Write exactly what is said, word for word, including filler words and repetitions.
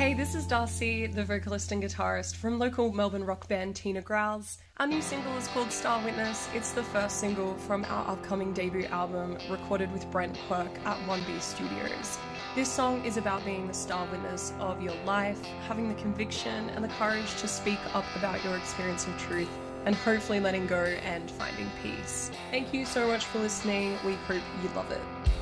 Hey, this is Darcy, the vocalist and guitarist from local Melbourne rock band Tina Growls. Our new single is called Star Witness. It's the first single from our upcoming debut album, recorded with Brent Quirk at one B Studios. This song is about being the star witness of your life, having the conviction and the courage to speak up about your experience of truth, and hopefully letting go and finding peace. Thank you so much for listening. We hope you love it.